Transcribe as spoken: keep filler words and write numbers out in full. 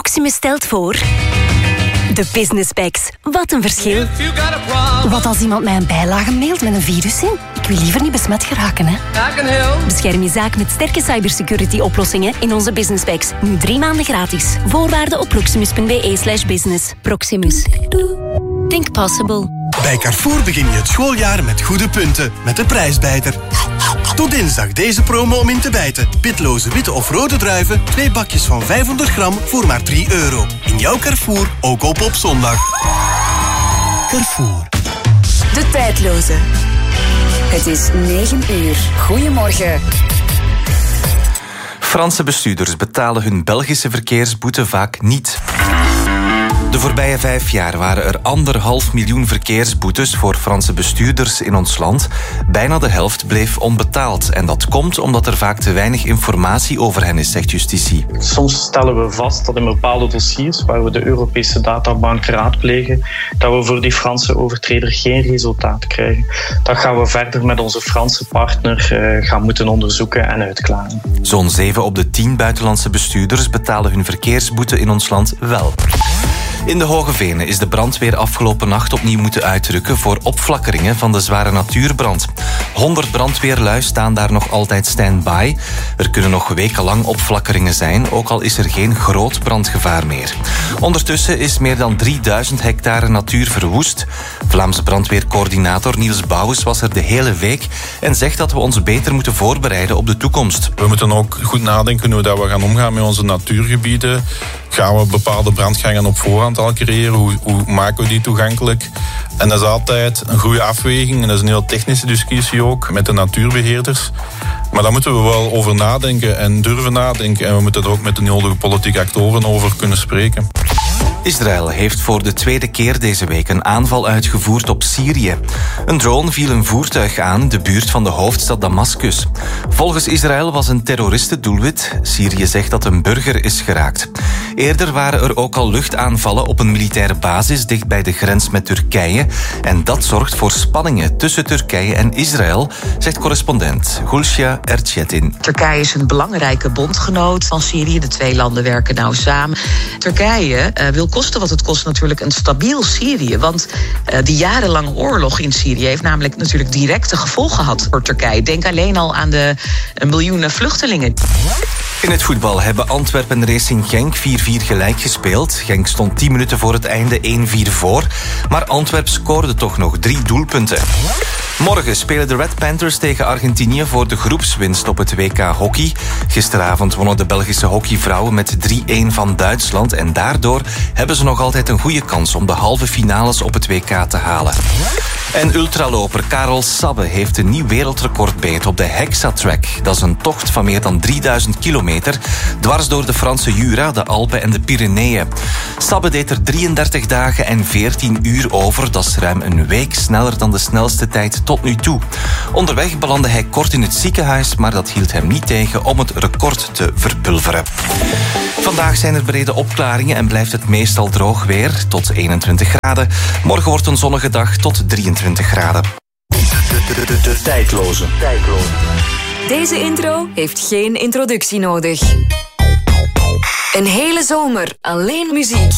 Proximus stelt voor... De Business Packs. Wat een verschil. Wat als iemand mij een bijlage mailt met een virus in? Ik wil liever niet besmet geraken, hè. Bescherm je zaak met sterke cybersecurity-oplossingen in onze Business Packs. Nu drie maanden gratis. Voorwaarden op proximus.be slash business. Proximus. Think possible. Bij Carrefour begin je het schooljaar met goede punten. Met de prijsbijter. Tot dinsdag deze promo om in te bijten. Pitloze witte of rode druiven. Twee bakjes van vijfhonderd gram voor maar drie euro. In jouw Carrefour, ook op op zondag. Carrefour. De tijdloze. Het is negen uur. Goedemorgen. Franse bestuurders betalen hun Belgische verkeersboete vaak niet. De voorbije vijf jaar waren er anderhalf miljoen verkeersboetes voor Franse bestuurders in ons land. Bijna de helft bleef onbetaald. En dat komt omdat er vaak te weinig informatie over hen is, zegt justitie. Soms stellen we vast dat in bepaalde dossiers, waar we de Europese databank raadplegen, dat we voor die Franse overtreder geen resultaat krijgen. Dat gaan we verder met onze Franse partner uh, gaan moeten onderzoeken en uitklaren. Zo'n zeven op de tien buitenlandse bestuurders betalen hun verkeersboete in ons land wel. In de Hoge Venen is de brandweer afgelopen nacht opnieuw moeten uitrukken voor opflakkeringen van de zware natuurbrand. honderd brandweerlui staan daar nog altijd stand-by. Er kunnen nog wekenlang opflakkeringen zijn, ook al is er geen groot brandgevaar meer. Ondertussen is meer dan drieduizend hectare natuur verwoest. Vlaamse brandweercoördinator Niels Bouwens was er de hele week en zegt dat we ons beter moeten voorbereiden op de toekomst. We moeten ook goed nadenken hoe we gaan omgaan met onze natuurgebieden. Gaan we bepaalde brandgangen op voorhand al creëren? Hoe, hoe maken we die toegankelijk? En dat is altijd een goede afweging. En dat is een heel technische discussie ook met de natuurbeheerders. Maar daar moeten we wel over nadenken en durven nadenken. En we moeten er ook met de nodige politieke actoren over kunnen spreken. Israël heeft voor de tweede keer deze week een aanval uitgevoerd op Syrië. Een drone viel een voertuig aan in de buurt van de hoofdstad Damascus. Volgens Israël was een terrorist het doelwit. Syrië zegt dat een burger is geraakt. Eerder waren er ook al luchtaanvallen op een militaire basis dicht bij de grens met Turkije. En dat zorgt voor spanningen tussen Turkije en Israël, zegt correspondent Gulşah Erçetin. Turkije is een belangrijke bondgenoot van Syrië. De twee landen werken nauw samen. Turkije uh, wil kosten wat het kost natuurlijk een stabiel Syrië. Want uh, die jarenlange oorlog in Syrië heeft namelijk natuurlijk directe gevolgen gehad voor Turkije. Denk alleen al aan de uh, miljoenen vluchtelingen. In het voetbal hebben Antwerpen en Racing Genk vier vier gelijk gespeeld. Genk stond tien minuten voor het einde één vier voor. Maar Antwerp scoorde toch nog drie doelpunten. Morgen spelen de Red Panthers tegen Argentinië voor de groepswinst op het W K hockey. Gisteravond wonnen de Belgische hockeyvrouwen met drie-een van Duitsland. En daardoor hebben ze nog altijd een goede kans om de halve finales op het W K te halen. En ultraloper Karel Sabbe heeft een nieuw wereldrecord beet op de Hexatrack. Dat is een tocht van meer dan drieduizend kilometer, dwars door de Franse Jura, de Alpen en de Pyreneeën. Sabbe deed er drieëndertig dagen en veertien uur over. Dat is ruim een week sneller dan de snelste tijd tot nu toe. Onderweg belandde hij kort in het ziekenhuis, maar dat hield hem niet tegen om het record te verpulveren. Vandaag zijn er brede opklaringen en blijft het meestal droog weer, tot eenentwintig graden. Morgen wordt een zonnige dag tot drieëntwintig graden. De, de, de, de tijdloze. tijdloze. Deze intro heeft geen introductie nodig. Een hele zomer alleen muziek.